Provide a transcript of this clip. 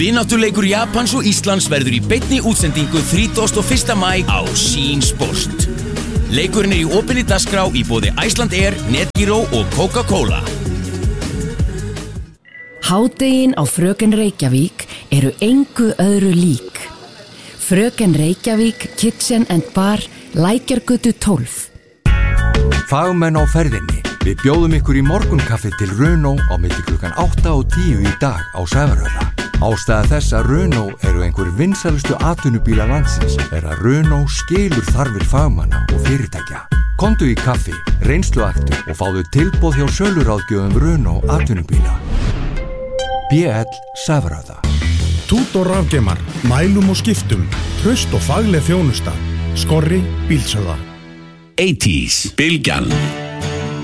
Vináttuleikur Japans og Íslands verður í beinni útsendingu 31. maí á Sín Sport. Leikurinn í opinni dagskrá í boði Icelandair, Netgyro og Coca-Cola. Hádegin á Fröken Reykjavík eru engu öðru lík. Fröken Reykjavík Kitchen and Bar, Lækjargötu 12. Fagmenn á ferðinni. Við bjóðum ykkur í morgunkaffi til Renault á milli klukkan 8 og 10 í dag á Sævarhöfða. Ástæða þess að Renault eru einhver vinsælustu atvinnubíla landsins er að Renault skilur þarfir fagmanna og fyrirtækja. Komdu í kaffi, reynsluaktu og fáðu tilboð hjá söluráðgjöfum Renault atvinnubíla. BL Sævarhöfða. Tútor rafgeimar, mælum og skiptum, traust og fagleg þjónusta. Skorri Bílsöða. 80s, Bylgjan.